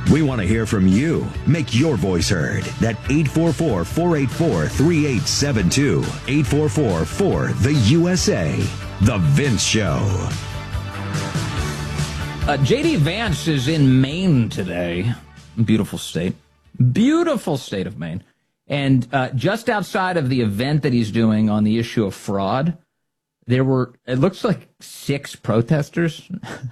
We want to hear from you. Make your voice heard at 844-484-3872. 844-4-THE-USA. The Vince Show. J.D. Vance is in Maine today. Beautiful state. Beautiful state of Maine. And just outside of the event that he's doing on the issue of fraud, there were, it looks like 6 protesters.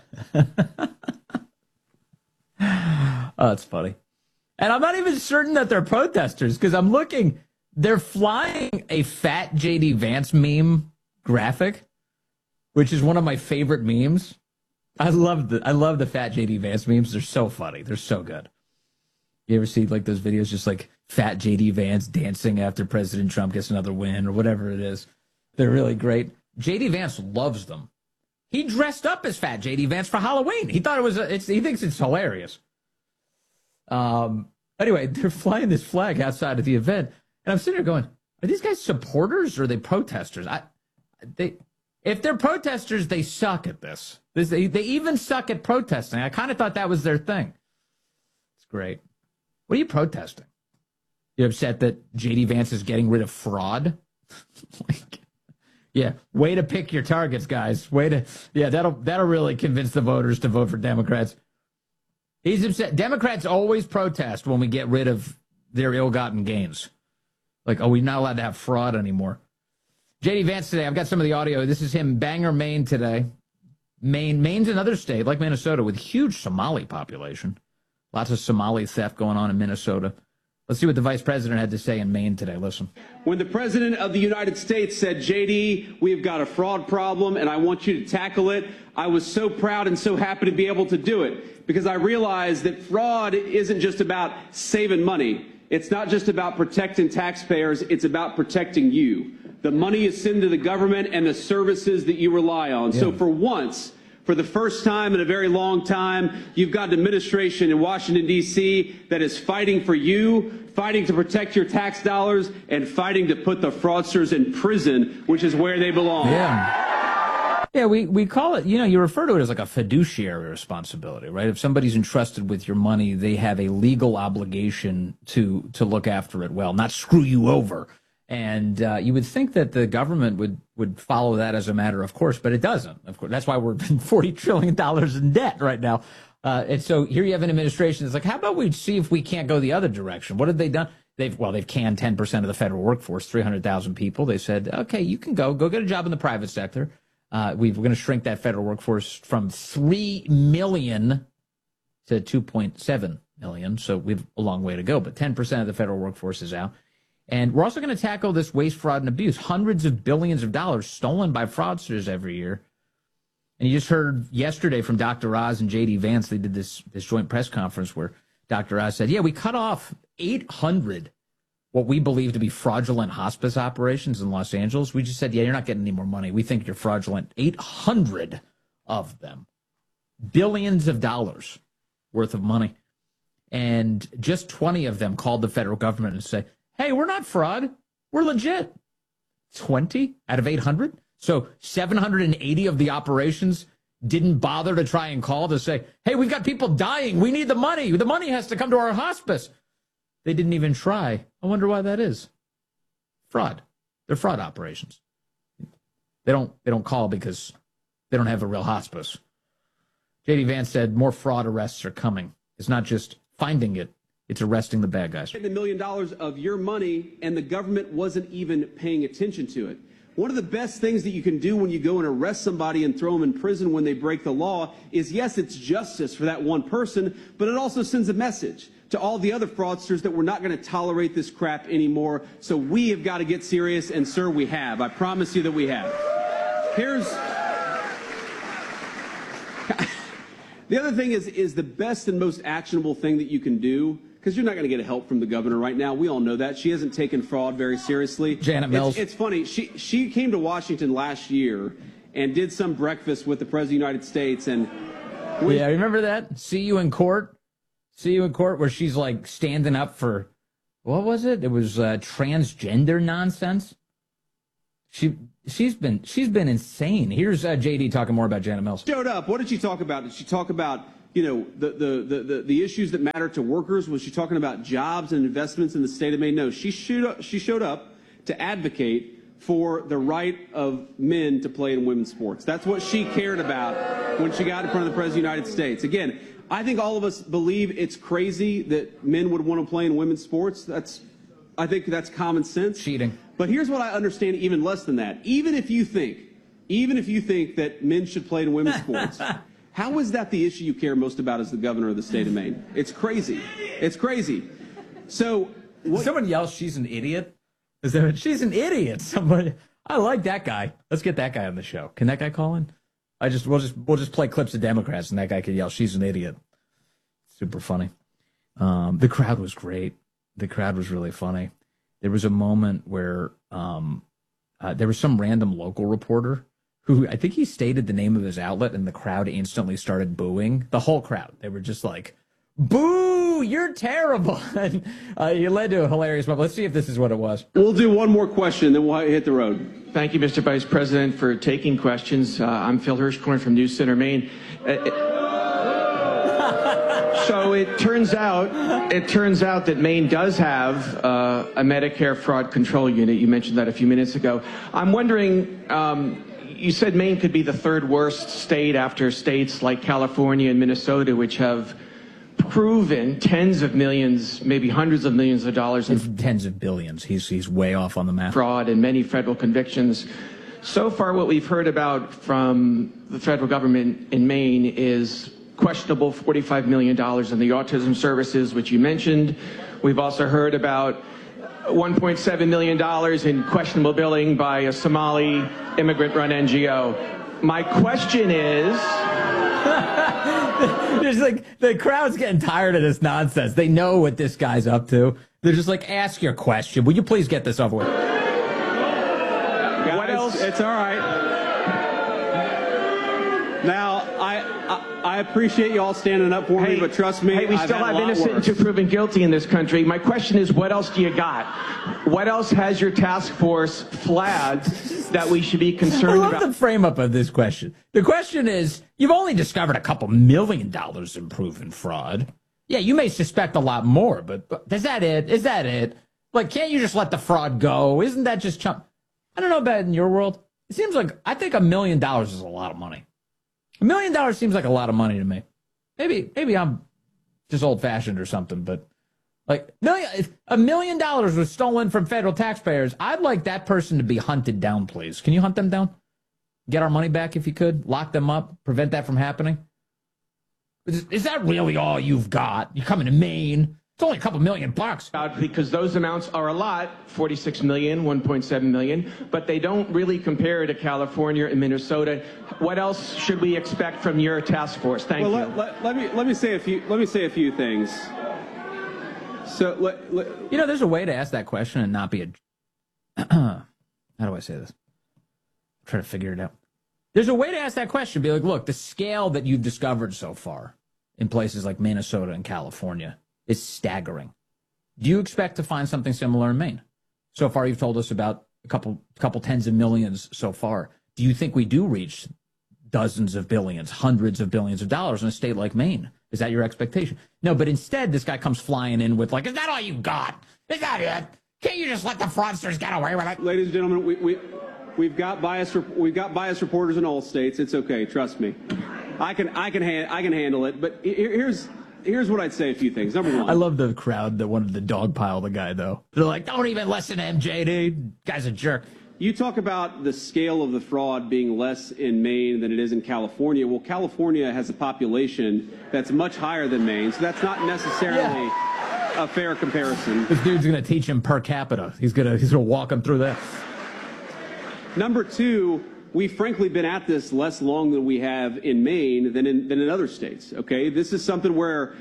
Oh, it's funny. And I'm not even certain that they're protesters because I'm looking, they're flying a fat J.D. Vance meme graphic, which is one of my favorite memes. I love the fat J.D. Vance memes. They're so funny. They're so good. You ever see like those videos just like fat J.D. Vance dancing after President Trump gets another win or whatever it is? They're really great. J.D. Vance loves them. He dressed up as fat J.D. Vance for Halloween. He thought it was, he thinks it's hilarious. Anyway, they're flying this flag outside of the event. And I'm sitting there going, are these guys supporters or are they protesters? If they're protesters, they suck at this. They even suck at protesting. I kind of thought that was their thing. It's great. What are you protesting? You're upset that J.D. Vance is getting rid of fraud? Yeah, way to pick your targets, guys. That'll really convince the voters to vote for Democrats. He's upset. Democrats always protest when we get rid of their ill-gotten gains. Like, oh, we're not allowed to have fraud anymore. J.D. Vance today, I've got some of the audio. This is him, Bangor, Maine today. Maine's another state, like Minnesota, with huge Somali population. Lots of Somali theft going on in Minnesota. Let's see what the vice president had to say in Maine today. Listen. When the president of the United States said, JD, we've got a fraud problem and I want you to tackle it, I was so proud and so happy to be able to do it because I realized that fraud isn't just about saving money. It's not just about protecting taxpayers. It's about protecting you. The money you send to the government and the services that you rely on. Yeah. So for once, for the first time in a very long time, you've got an administration in Washington, D.C. that is fighting for you, fighting to protect your tax dollars, and fighting to put the fraudsters in prison, which is where they belong. Yeah, we call it, you refer to it as like a fiduciary responsibility, right? If somebody's entrusted with your money, they have a legal obligation to look after it well, not screw you over. And you would think that the government would follow that as a matter of course, but it doesn't. Of course, that's why we're $40 trillion in debt right now. And so here you have an administration that's like, how about we see if we can't go the other direction? What have they done? They've canned 10% of the federal workforce, 300,000 people. They said, okay, you can go get a job in the private sector. We're going to shrink that federal workforce from 3 million to 2.7 million. So we've a long way to go, but 10% of the federal workforce is out. And we're also going to tackle this waste, fraud, and abuse. Hundreds of billions of dollars stolen by fraudsters every year. And you just heard yesterday from Dr. Oz and J.D. Vance. They did this joint press conference where Dr. Oz said, yeah, we cut off 800 what we believe to be fraudulent hospice operations in Los Angeles. We just said, yeah, you're not getting any more money. We think you're fraudulent. 800 of them. Billions of dollars worth of money. And just 20 of them called the federal government and said, hey, we're not fraud. We're legit. 20 out of 800. So 780 of the operations didn't bother to try and call to say, hey, we've got people dying. We need the money. The money has to come to our hospice. They didn't even try. I wonder why that is. Fraud. They're fraud operations. They don't call because they don't have a real hospice. J.D. Vance said more fraud arrests are coming. It's not just finding it. It's arresting the bad guys. $1 million of your money, and the government wasn't even paying attention to it. One of the best things that you can do when you go and arrest somebody and throw them in prison when they break the law is, yes, it's justice for that one person, but it also sends a message to all the other fraudsters that we're not going to tolerate this crap anymore. So we have got to get serious, and, sir, we have. I promise you that we have. Here's... The other thing is the best and most actionable thing that you can do, because you're not going to get help from the governor right now. We all know that. She hasn't taken fraud very seriously. Janet Mills. It's funny. She came to Washington last year and did some breakfast with the President of the United States. And yeah, remember that? See you in court, where she's like standing up for, what was it? It was transgender nonsense. She's been insane. Here's JD talking more about Janet Mills. Showed up. What did she talk about? Did she talk about the issues that matter to workers? Was she talking about jobs and investments in the state of Maine? No, she showed up to advocate for the right of men to play in women's sports. That's what she cared about when she got in front of the President of the United States. Again, I think all of us believe it's crazy that men would want to play in women's sports. I think that's common sense. Cheating. But here's what I understand even less than that. Even if you think that men should play in women's sports, how is that the issue you care most about as the governor of the state of Maine? It's crazy. It's crazy. So someone yells, "She's an idiot." Is that she's an idiot? Somebody. I like that guy. Let's get that guy on the show. Can that guy call in? We'll just play clips of Democrats and that guy can yell, "She's an idiot." Super funny. The crowd was great. The crowd was really funny. There was a moment where there was some random local reporter who I think he stated the name of his outlet and the crowd instantly started booing. The whole crowd. They were just like, "Boo, you're terrible." And it led to a hilarious moment. Let's see if this is what it was. We'll do one more question, then we'll hit the road. Thank you, Mr. Vice President, for taking questions. I'm Phil Hirschkorn from News Center, Maine. So it turns out that Maine does have a Medicare fraud control unit. You mentioned that a few minutes ago. I'm wondering, you said Maine could be the third worst state after states like California and Minnesota, which have proven tens of millions, maybe hundreds of millions of dollars in tens of billions. He's way off on the math. Fraud and many federal convictions. So far, what we've heard about from the federal government in Maine is questionable $45 million in the autism services, which you mentioned. We've also heard about $1.7 million in questionable billing by a Somali immigrant-run NGO. My question is... There's like, the crowd's getting tired of this nonsense. They know what this guy's up to. They're just like, ask your question. Will you please get this over with? Guys, what else? It's all right. Now, I appreciate you all standing up for me, but trust me, hey, we still have innocent until proven guilty in this country. My question is, what else do you got? What else has your task force flagged that we should be concerned about? I love the frame up of this question. The question is, you've only discovered a couple $1 million in proven fraud. Yeah, you may suspect a lot more, but is that it? Is that it? Like, can't you just let the fraud go? Isn't that just chump? I don't know about in your world. It seems like, I think $1 million is a lot of money. $1 million seems like a lot of money to me. Maybe I'm just old-fashioned or something, but like if $1 million was stolen from federal taxpayers, I'd like that person to be hunted down, please. Can you hunt them down? Get our money back if you could. Lock them up. Prevent that from happening. Is that really all you've got? You're coming to Maine. It's only a couple $1 million. Because those amounts are a lot, 46 million, 1.7 million, but they don't really compare to California and Minnesota. What else should we expect from your task force? Thank you. Let me say a few things. So there's a way to ask that question and not be a how do I say this? I'm trying to figure it out. There's a way to ask that question. Be like, look, the scale that you've discovered so far in places like Minnesota and California is staggering. Do you expect to find something similar in Maine? So far, you've told us about a couple tens of millions so far. Do you think we do reach dozens of billions, hundreds of billions of dollars in a state like Maine? Is that your expectation? No, but instead, this guy comes flying in with like, is that all you got? Is that it? Can't you just let the fraudsters get away with it? Ladies and gentlemen, we've got biased reporters in all states. It's okay, trust me. I can handle it. But here's what I'd say. A few things. Number one, I love the crowd that wanted to dogpile the guy though. They're like, don't even listen to him, JD. Guy's a jerk. You talk about the scale of the fraud being less in Maine than it is in California. Well, California has a population that's much higher than Maine, so that's not necessarily a fair comparison. This dude's going to teach him per capita. He's going to walk him through that. Number two, we've frankly been at this less long than we have in Maine than in other states. Okay, this is something where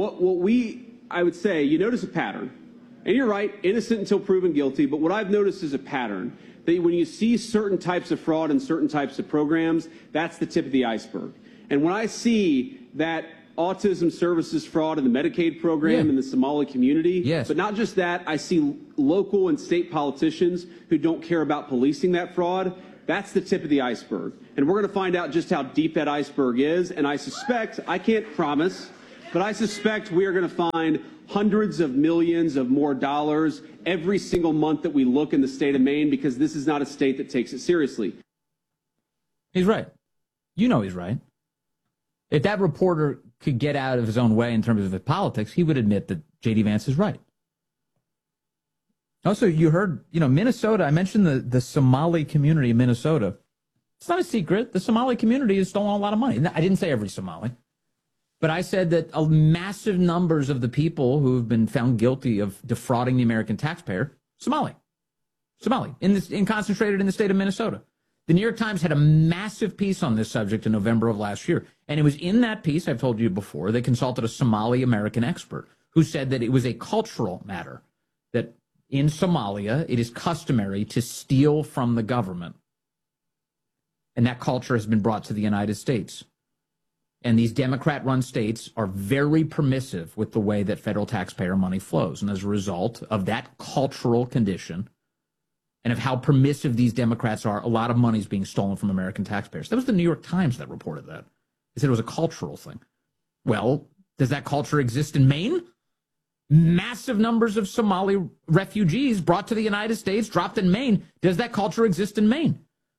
I would say, you notice a pattern, and you're right, innocent until proven guilty. But what I've noticed is a pattern that when you see certain types of fraud and certain types of programs, that's the tip of the iceberg. And when I see that autism services fraud in the Medicaid program in the Somali community, but not just that, I see local and state politicians who don't care about policing that fraud. That's the tip of the iceberg. And we're going to find out just how deep that iceberg is. And I suspect, I can't promise, but I suspect we are going to find hundreds of millions of more dollars every single month that we look in the state of Maine, because this is not a state that takes it seriously. He's right. You know he's right. If that reporter could get out of his own way in terms of his politics, he would admit that J.D. Vance is right. Also, you heard, Minnesota, I mentioned the Somali community in Minnesota. It's not a secret. The Somali community has stolen a lot of money. I didn't say every Somali, but I said that massive numbers of the people who have been found guilty of defrauding the American taxpayer, Somali, concentrated in the state of Minnesota. The New York Times had a massive piece on this subject in November of last year. And it was in that piece, I've told you before, they consulted a Somali American expert who said that it was a cultural matter, that in Somalia, it is customary to steal from the government. And that culture has been brought to the United States. And these Democrat-run states are very permissive with the way that federal taxpayer money flows. And as a result of that cultural condition and of how permissive these Democrats are, a lot of money is being stolen from American taxpayers. That was the New York Times that reported that. They said it was a cultural thing. Well, does that culture exist in Maine? Massive numbers of Somali refugees brought to the United States, dropped in Maine. Does that culture exist in Maine?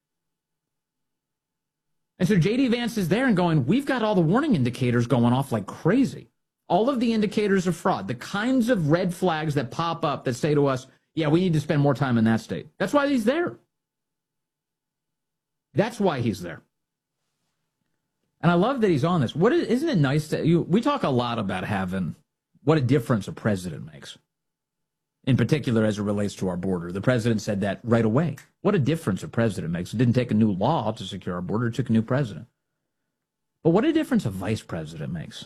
And so J.D. Vance is there and going, we've got all the warning indicators going off like crazy. All of the indicators of fraud, the kinds of red flags that pop up that say to us, yeah, we need to spend more time in that state. That's why he's there. That's why he's there. And I love that he's on this. Isn't it nice that we talk a lot about having what a difference a president makes, in particular as it relates to our border. The president said that right away. What a difference a president makes. It didn't take a new law to secure our border. It took a new president. But what a difference a vice president makes.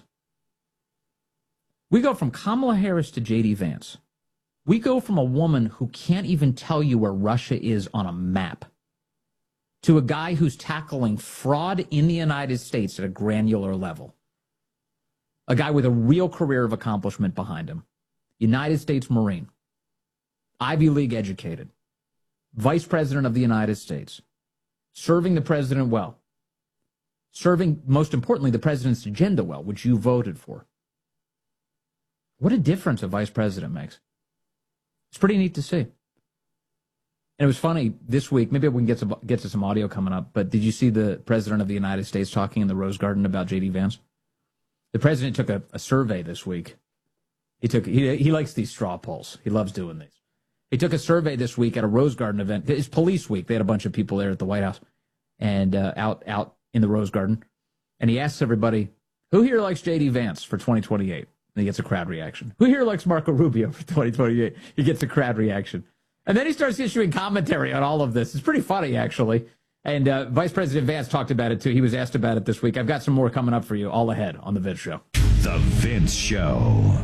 We go from Kamala Harris to J.D. Vance. We go from a woman who can't even tell you where Russia is on a map to a guy who's tackling fraud in the United States at a granular level. A guy with a real career of accomplishment behind him. United States Marine. Ivy League educated. Vice President of the United States. Serving the president well. Serving, most importantly, the president's agenda well, which you voted for. What a difference a vice president makes. It's pretty neat to see. And it was funny this week, maybe we can get to some audio coming up, but did you see the president of the United States talking in the Rose Garden about J.D. Vance? The president took a survey this week. He likes these straw polls. He loves doing these. He took a survey this week at a Rose Garden event. It's police week. They had a bunch of people there at the White House and out in the Rose Garden. And he asks everybody, who here likes J.D. Vance for 2028? And he gets a crowd reaction. Who here likes Marco Rubio for 2028? He gets a crowd reaction. And then he starts issuing commentary on all of this. It's pretty funny, actually. And Vice President Vance talked about it, too. He was asked about it this week. I've got some more coming up for you all ahead on The Vince Show. The Vince Show.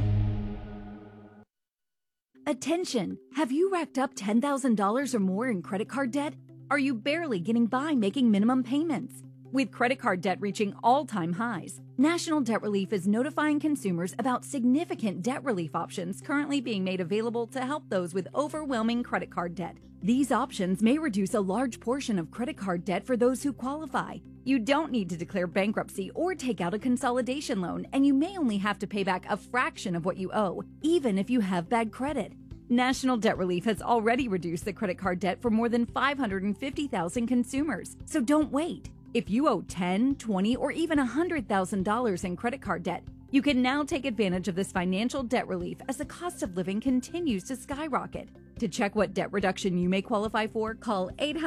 Attention! Have you racked up $10,000 or more in credit card debt? Are you barely getting by making minimum payments? With credit card debt reaching all-time highs, National Debt Relief is notifying consumers about significant debt relief options currently being made available to help those with overwhelming credit card debt. These options may reduce a large portion of credit card debt for those who qualify. You don't need to declare bankruptcy or take out a consolidation loan, and you may only have to pay back a fraction of what you owe, even if you have bad credit. National Debt Relief has already reduced the credit card debt for more than 550,000 consumers, so don't wait. If you owe $10,000, $20,000, or even $100,000 in credit card debt, you can now take advantage of this financial debt relief as the cost of living continues to skyrocket. To check what debt reduction you may qualify for, call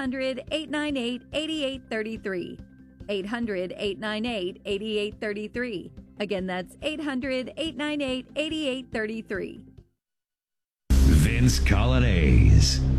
800-898-8833. 800-898-8833. Again, that's 800-898-8833. Vince Coglianese.